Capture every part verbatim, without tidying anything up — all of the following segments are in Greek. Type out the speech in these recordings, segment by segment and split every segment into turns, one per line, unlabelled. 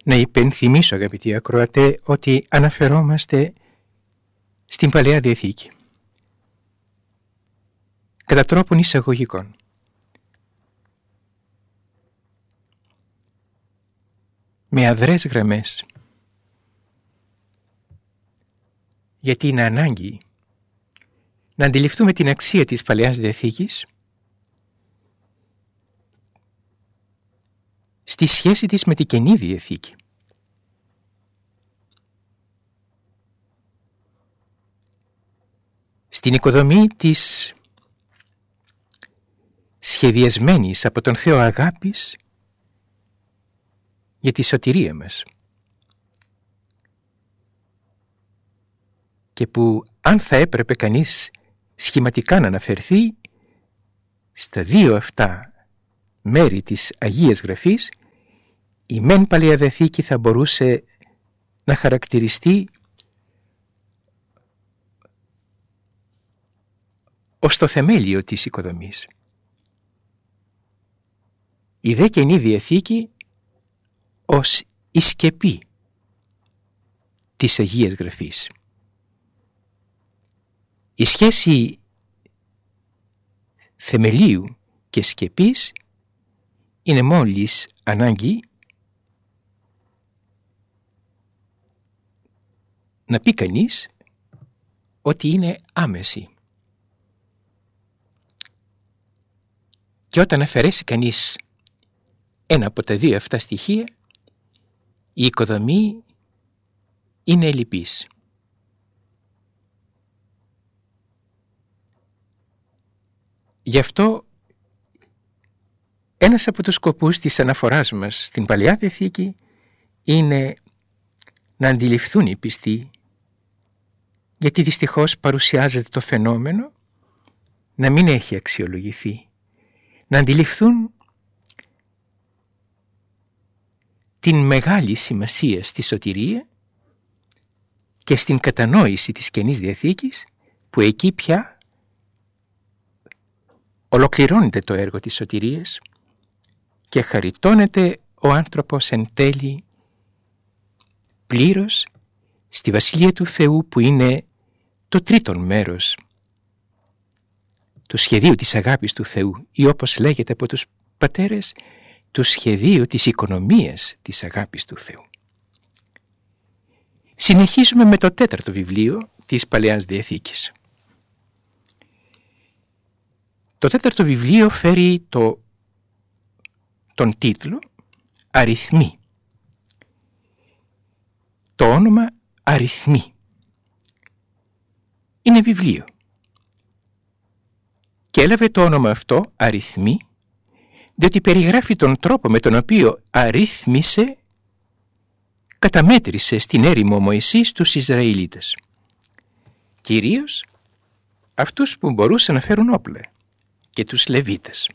Να υπενθυμίσω, αγαπητοί ακροατέ, ότι αναφερόμαστε στην Παλαιά Διαθήκη κατά τρόπον εισαγωγικών. Με αδρές γραμμές, γιατί είναι ανάγκη να αντιληφθούμε την αξία της Παλαιάς Διαθήκης στη σχέση της με την Καινή Διαθήκη. Στην οικοδομή της σχεδιασμένης από τον Θεό αγάπης για τη σωτηρία μας, και που αν θα έπρεπε κανείς σχηματικά να αναφερθεί στα δύο αυτά μέρη της Αγίας Γραφής, η μεν Παλαιά Διαθήκη θα μπορούσε να χαρακτηριστεί ως το θεμέλιο της οικοδομής. Η δε Καινή Διαθήκη ως η σκεπή της Αγίας Γραφής. Η σχέση θεμελίου και σκεπής είναι μόλις ανάγκη να πει κανείς ότι είναι άμεση. Και όταν αφαιρέσει κανείς ένα από τα δύο αυτά στοιχεία, η οικοδομή είναι ελλειπής. Γι' αυτό ένας από τους σκοπούς της αναφοράς μας στην Παλαιά Διαθήκη είναι να αντιληφθούν οι πιστοί, γιατί δυστυχώς παρουσιάζεται το φαινόμενο να μην έχει αξιολογηθεί, να αντιληφθούν την μεγάλη σημασία στη σωτηρία και στην κατανόηση της Καινής Διαθήκης, που εκεί πια ολοκληρώνεται το έργο της σωτηρίας και χαριτώνεται ο άνθρωπος εν τέλει πλήρως στη Βασιλεία του Θεού, που είναι το τρίτον μέρος του σχεδίου της αγάπης του Θεού, ή όπως λέγεται από τους πατέρες, του σχεδίου της οικονομίας της αγάπης του Θεού. Συνεχίζουμε με το τέταρτο βιβλίο της Παλαιάς Διαθήκης. Το τέταρτο βιβλίο φέρει το, τον τίτλο «Αριθμοί». Το όνομα «Αριθμοί» είναι βιβλίο και έλαβε το όνομα αυτό «Αριθμοί» διότι περιγράφει τον τρόπο με τον οποίο αρρύθμισε, καταμέτρησε στην έρημο Μωυσής τους Ισραηλίτες, κυρίως αυτούς που μπορούσαν να φέρουν όπλα, και τους Λεβίτες.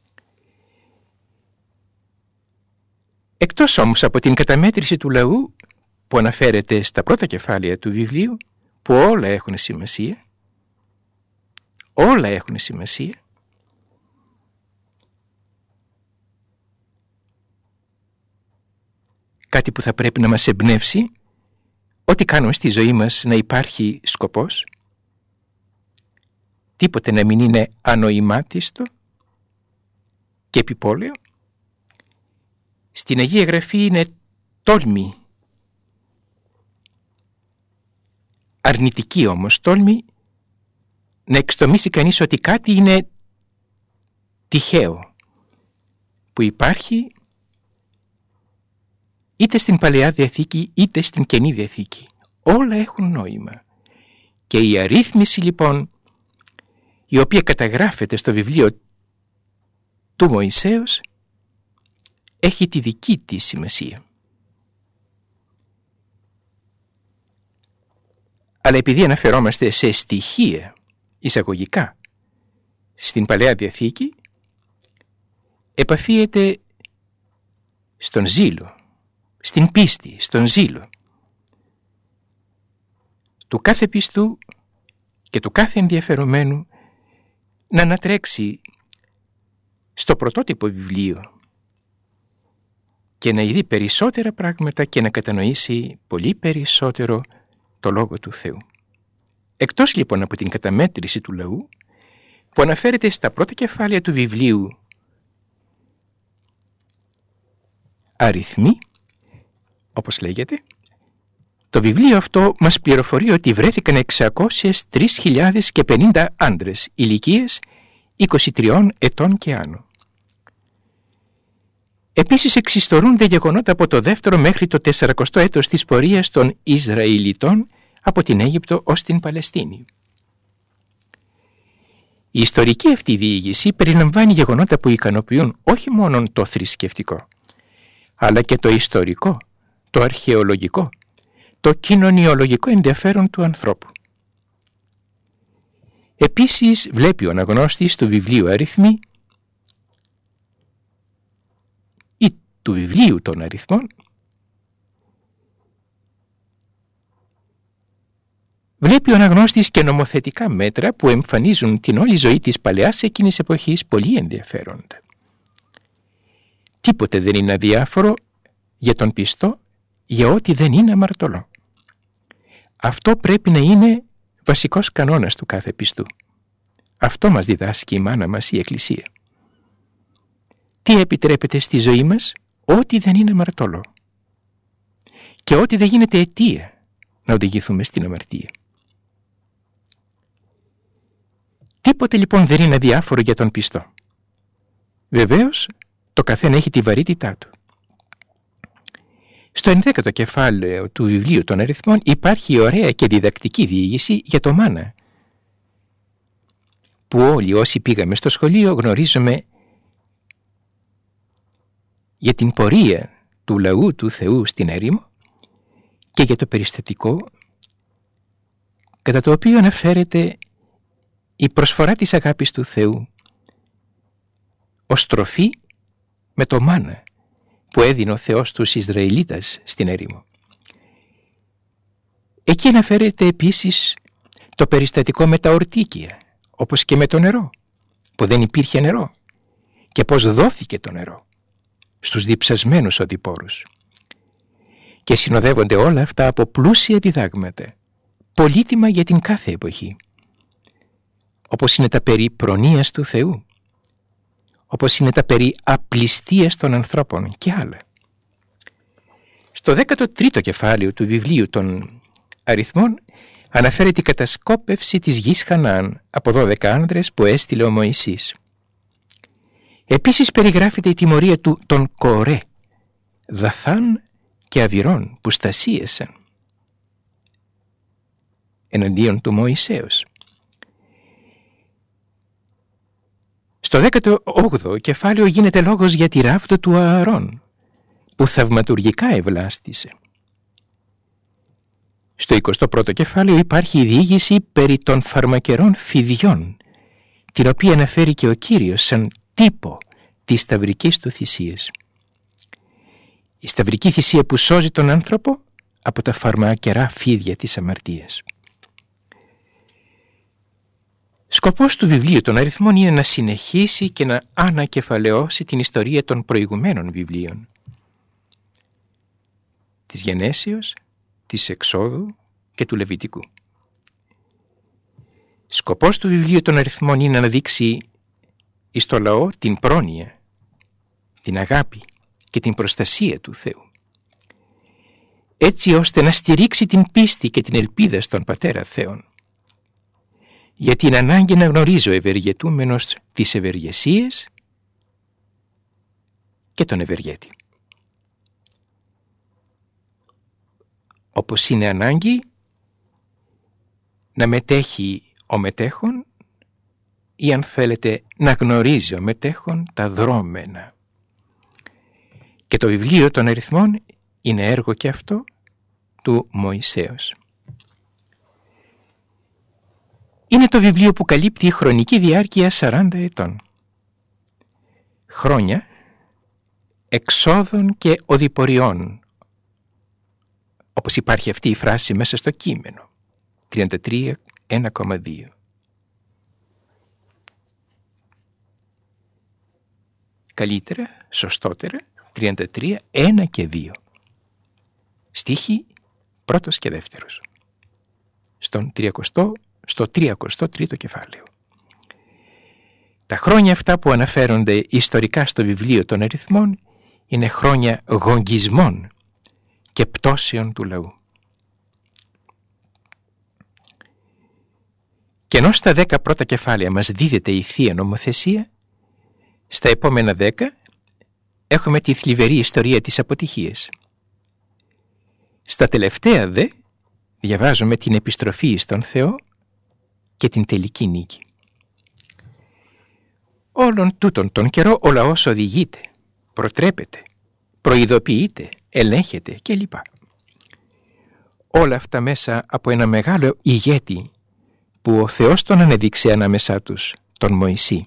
Εκτός όμως από την καταμέτρηση του λαού που αναφέρεται στα πρώτα κεφάλαια του βιβλίου, που όλα έχουν σημασία, όλα έχουν σημασία, κάτι που θα πρέπει να μας εμπνεύσει ό,τι κάνουμε στη ζωή μας να υπάρχει σκοπός, τίποτε να μην είναι ανοημάτιστο και επιπόλαιο. Στην Αγία Γραφή είναι τόλμη, αρνητική όμως τόλμη, να εξτομίσει κανείς ότι κάτι είναι τυχαίο που υπάρχει είτε στην Παλαιά Διαθήκη είτε στην Καινή Διαθήκη. Όλα έχουν νόημα. Και η αρρύθμιση λοιπόν, η οποία καταγράφεται στο βιβλίο του Μωυσέως, έχει τη δική της σημασία. Αλλά επειδή αναφερόμαστε σε στοιχεία εισαγωγικά στην Παλαιά Διαθήκη, επαφίεται στον ζήλο, στην πίστη, στον ζήλο του κάθε πιστού και του κάθε ενδιαφερομένου να ανατρέξει στο πρωτότυπο βιβλίο και να ειδεί περισσότερα πράγματα και να κατανοήσει πολύ περισσότερο το Λόγο του Θεού. Εκτός λοιπόν από την καταμέτρηση του λαού που αναφέρεται στα πρώτα κεφάλαια του βιβλίου Αριθμοί, όπως λέγεται, το βιβλίο αυτό μας πληροφορεί ότι βρέθηκαν εξακόσιες τρεις χιλιάδες πενήντα άντρες ηλικίας είκοσι τριών ετών και άνω. Επίσης εξιστορούνται γεγονότα από το δεύτερο μέχρι το τεσσαρακοστό έτος της πορείας των Ισραηλιτών από την Αίγυπτο ως την Παλαιστίνη. Η ιστορική αυτή διήγηση περιλαμβάνει γεγονότα που ικανοποιούν όχι μόνο το θρησκευτικό, αλλά και το ιστορικό, το αρχαιολογικό, το κοινωνιολογικό ενδιαφέρον του ανθρώπου. Επίσης βλέπει ο αναγνώστης του βιβλίου Αριθμοί ή του βιβλίου των αριθμών, βλέπει ο αναγνώστης και νομοθετικά μέτρα που εμφανίζουν την όλη ζωή της παλαιάς εκείνης εποχής πολύ ενδιαφέροντα. Τίποτε δεν είναι αδιάφορο για τον πιστό για ό,τι δεν είναι αμαρτωλό. Αυτό πρέπει να είναι βασικός κανόνας του κάθε πιστού. Αυτό μας διδάσκει η μάνα μας η Εκκλησία. Τι επιτρέπεται στη ζωή μας? Ό,τι δεν είναι αμαρτωλό. Και ό,τι δεν γίνεται αιτία να οδηγηθούμε στην αμαρτία. Τίποτε λοιπόν δεν είναι αδιάφορο για τον πιστό. Βεβαίως, το καθένα έχει τη βαρύτητά του. Στο ενδέκατο κεφάλαιο του βιβλίου των αριθμών υπάρχει ωραία και διδακτική διήγηση για το μάνα, που όλοι όσοι πήγαμε στο σχολείο γνωρίζουμε για την πορεία του λαού του Θεού στην έρημο και για το περιστατικό κατά το οποίο αναφέρεται η προσφορά της αγάπης του Θεού ως τροφή με το μάνα που έδινε ο Θεός τους Ισραηλίτας στην έρημο. Εκεί αναφέρεται επίσης το περιστατικό με τα ορτίκια, όπως και με το νερό, που δεν υπήρχε νερό και πώς δόθηκε το νερό στους διψασμένους οδηπόρους. Και συνοδεύονται όλα αυτά από πλούσια διδάγματα, πολύτιμα για την κάθε εποχή, όπως είναι τα περί προνοίας του Θεού, όπως είναι τα περί απληστίας των ανθρώπων και άλλα. Στο δέκατο τρίτο κεφάλαιο του βιβλίου των αριθμών αναφέρεται η κατασκόπευση της γης Χαναάν από δώδεκα άνδρες που έστειλε ο Μωυσής. Επίσης περιγράφεται η τιμωρία του των Κορέ, Δαθάν και Αβυρών που στασίεσαν εναντίον του Μωυσέως. Στο δέκατο όγδοο κεφάλαιο γίνεται λόγος για τη ράβδο του Ααρών που θαυματουργικά ευλάστησε. Στο εικοστό πρώτο κεφάλαιο υπάρχει η διήγηση περί των φαρμακερών φιδιών, την οποία αναφέρει και ο Κύριος σαν τύπο της σταυρικής του θυσίας. Η σταυρική θυσία που σώζει τον άνθρωπο από τα φαρμακερά φίδια της αμαρτίας. Σκοπός του βιβλίου των αριθμών είναι να συνεχίσει και να ανακεφαλαιώσει την ιστορία των προηγουμένων βιβλίων. Της Γενέσεως, της Εξόδου και του Λεβιτικού. Σκοπός του βιβλίου των αριθμών είναι να δείξει εις το λαό την πρόνοια, την αγάπη και την προστασία του Θεού, έτσι ώστε να στηρίξει την πίστη και την ελπίδα στον Πατέρα Θεόν, για την ανάγκη να γνωρίζει ο ευεργετούμενος τις ευεργεσίες και τον ευεργέτη. Όπως είναι ανάγκη να μετέχει ο μετέχον ή αν θέλετε να γνωρίζει ο μετέχον τα δρόμενα. Και το βιβλίο των αριθμών είναι έργο και αυτό του Μωυσέως. Είναι το βιβλίο που καλύπτει χρονική διάρκεια σαράντα ετών. Χρόνια εξόδων και οδηποριών, όπως υπάρχει αυτή η φράση μέσα στο κείμενο, τριάντα τρία ένα κόμμα δύο. Καλύτερα, σωστότερα, τριάντα τρία, ένα και δύο. Στίχοι πρώτος και δεύτερος. Στον τριακοστό, στο τριακοστό τρίτο κεφάλαιο. Τα χρόνια αυτά που αναφέρονται ιστορικά στο βιβλίο των αριθμών είναι χρόνια γογγισμών και πτώσεων του λαού. Και ενώ στα δέκα πρώτα κεφάλαια μας δίδεται η Θεία Νομοθεσία, στα επόμενα δέκα έχουμε τη θλιβερή ιστορία της αποτυχίας. Στα τελευταία δε διαβάζουμε την επιστροφή στον Θεό και την τελική νίκη. Όλον τούτον τον καιρό ο λαός οδηγείται, προτρέπεται, προειδοποιείται, ελέγχεται κλπ. Όλα αυτά μέσα από ένα μεγάλο ηγέτη που ο Θεός τον ανέδειξε ανάμεσά τους, τον Μωυσή.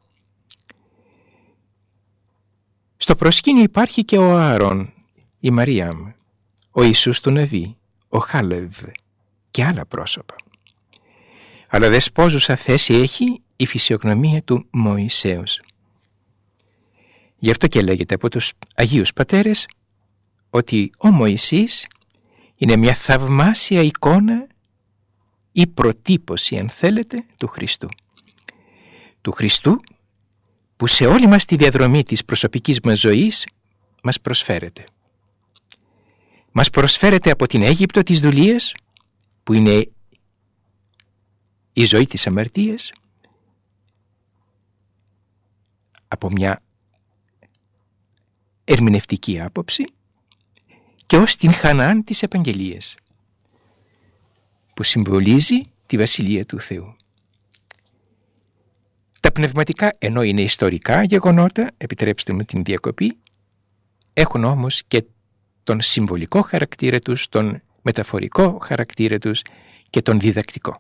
Στο προσκήνιο υπάρχει και ο Άρων, η Μαριάμ, ο Ιησούς του Νεβί, ο Χάλεβ και άλλα πρόσωπα. Αλλά δεσπόζουσα θέση έχει η φυσιογνωμία του Μωυσέως. Γι' αυτό και λέγεται από τους Αγίους Πατέρες ότι ο Μωυσής είναι μια θαυμάσια εικόνα ή προτύπωση, αν θέλετε, του Χριστού. Του Χριστού που σε όλη μας τη διαδρομή της προσωπικής μας ζωής μας προσφέρεται. Μας προσφέρεται από την Αίγυπτο της δουλείας, που είναι η ζωή της αμαρτίας, από μια ερμηνευτική άποψη, και ως την Χαναάν της Επαγγελίας, που συμβολίζει τη Βασιλεία του Θεού. Τα πνευματικά, ενώ είναι ιστορικά γεγονότα, επιτρέψτε μου την διακοπή, έχουν όμως και τον συμβολικό χαρακτήρα τους, τον μεταφορικό χαρακτήρα τους και τον διδακτικό.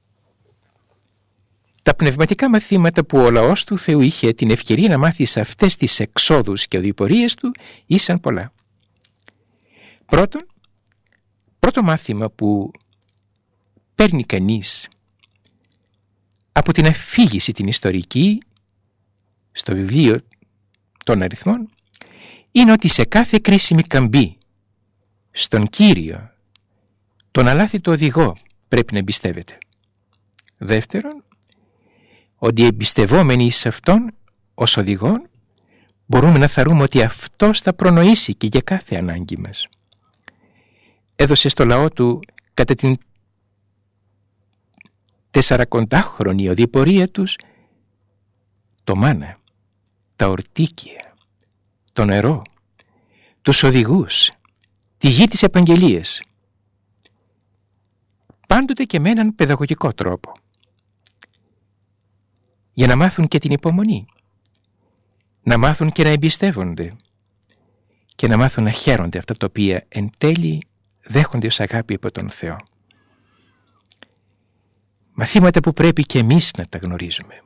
Τα πνευματικά μαθήματα που ο λαός του Θεού είχε την ευκαιρία να μάθει σε αυτές τις εξόδους και οδηπορίες του ήσαν πολλά. Πρώτον, πρώτο μάθημα που παίρνει κανείς από την αφήγηση την ιστορική στο βιβλίο των αριθμών είναι ότι σε κάθε κρίσιμη καμπή στον Κύριο, τον αλάθητο οδηγό, πρέπει να εμπιστεύεται. Δεύτερον, ότι εμπιστευόμενοι σε Αυτόν ως οδηγόν μπορούμε να θαρρούμε ότι Αυτός θα προνοήσει και για κάθε ανάγκη μας. Έδωσε στο λαό του κατά την τεσσαρακοντάχρονη οδηπορία τους το μάνα, τα ορτίκια, το νερό, τους οδηγούς, τη γη της επαγγελίας, πάντοτε και με έναν παιδαγωγικό τρόπο, για να μάθουν και την υπομονή, να μάθουν και να εμπιστεύονται και να μάθουν να χαίρονται αυτά τα οποία εν τέλει δέχονται ως αγάπη από τον Θεό. Μαθήματα που πρέπει και εμείς να τα γνωρίζουμε.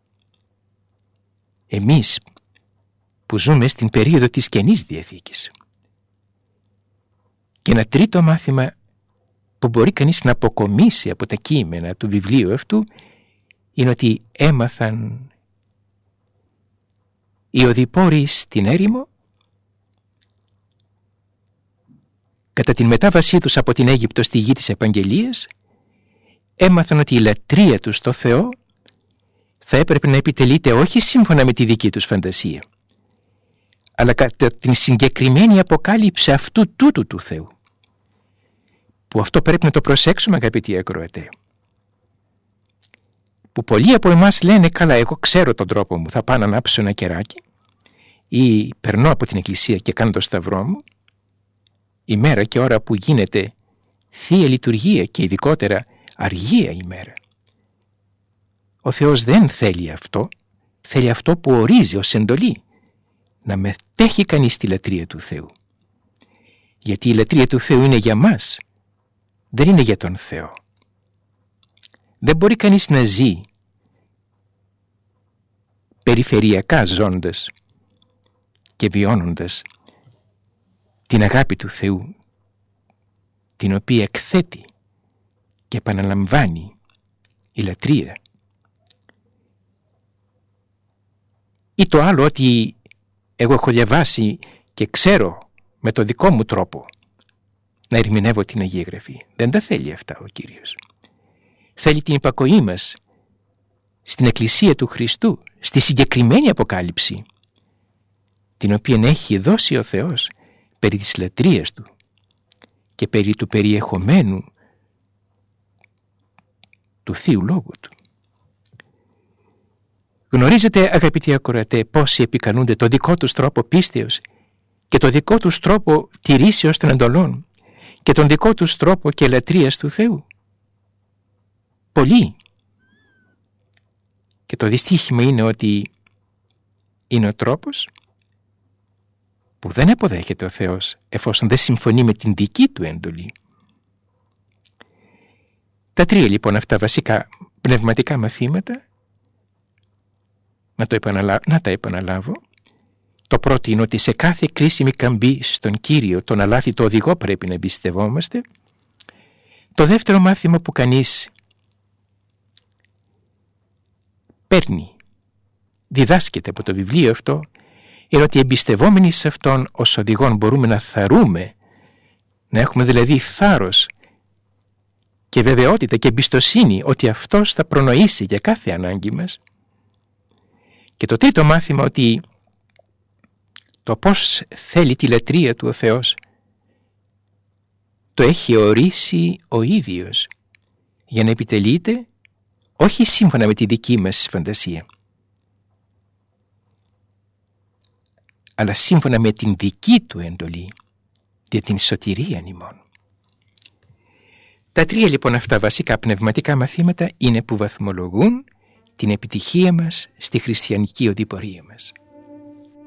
Εμείς που ζούμε στην περίοδο της Καινής Διαθήκης. Και ένα τρίτο μάθημα που μπορεί κανείς να αποκομίσει από τα κείμενα του βιβλίου αυτού είναι ότι έμαθαν οι οδηπόροι στην έρημο κατά την μετάβασή τους από την Αίγυπτο στη γη της Επαγγελίας, έμαθαν ότι η λατρεία τους στο Θεό θα έπρεπε να επιτελείται όχι σύμφωνα με τη δική τους φαντασία, αλλά κατά την συγκεκριμένη αποκάλυψη αυτού τούτου του Θεού, που αυτό πρέπει να το προσέξουμε, αγαπητοί ακροατέ, που πολλοί από εμάς λένε καλά, εγώ ξέρω τον τρόπο μου, θα πάω να ανάψω ένα κεράκι ή περνώ από την εκκλησία και κάνω το σταυρό μου, η μέρα και ώρα που γίνεται Θεία Λειτουργία και ειδικότερα αργία ημέρα. Ο Θεός δεν θέλει αυτό, θέλει αυτό που ορίζει ως εντολή, να μετέχει κανείς στη λατρεία του Θεού. Γιατί η λατρεία του Θεού είναι για μας, δεν είναι για τον Θεό. Δεν μπορεί κανείς να ζει περιφερειακά ζώντας και βιώνοντας την αγάπη του Θεού, την οποία εκθέτει και επαναλαμβάνει η λατρεία. Ή το άλλο, ότι εγώ έχω διαβάσει και ξέρω με το δικό μου τρόπο να ερμηνεύω την Αγία Γραφή. Δεν τα θέλει αυτά ο Κύριος. Θέλει την υπακοή μας στην Εκκλησία του Χριστού, στη συγκεκριμένη αποκάλυψη, την οποία έχει δώσει ο Θεός περί της λατρείας Του και περί του περιεχομένου του Θείου Λόγου Του. Γνωρίζετε, αγαπητοί ακροατέ, πόσοι επικαλούνται το δικό τους τρόπο πίστεως και το δικό τους τρόπο τηρήσεως των εντολών και τον δικό τους τρόπο και λατρείας του Θεού. Πολλοί. Και το δυστύχημα είναι ότι είναι ο τρόπος που δεν αποδέχεται ο Θεός εφόσον δεν συμφωνεί με την δική Του έντολη. Τα τρία λοιπόν αυτά βασικά πνευματικά μαθήματα, να, το επαναλα... να τα επαναλάβω. Το πρώτο είναι ότι σε κάθε κρίσιμη καμπή στον Κύριο, τον αλάθητο οδηγό, πρέπει να εμπιστευόμαστε. Το δεύτερο μάθημα που κανείς παίρνει, διδάσκεται από το βιβλίο αυτό, είναι ότι εμπιστευόμενοι σε Αυτόν ως οδηγόν μπορούμε να θαρούμε, να έχουμε δηλαδή θάρρος και βεβαιότητα και εμπιστοσύνη ότι Αυτός θα προνοήσει για κάθε ανάγκη μας. Και το τρίτο μάθημα, ότι το πώς θέλει τη λατρεία Του ο Θεός το έχει ορίσει ο ίδιος για να επιτελείται όχι σύμφωνα με τη δική μας φαντασία, αλλά σύμφωνα με την δική Του εντολή για την σωτηρία ημών. Τα τρία λοιπόν αυτά βασικά πνευματικά μαθήματα είναι που βαθμολογούν την επιτυχία μας στη χριστιανική οδηπορία μας.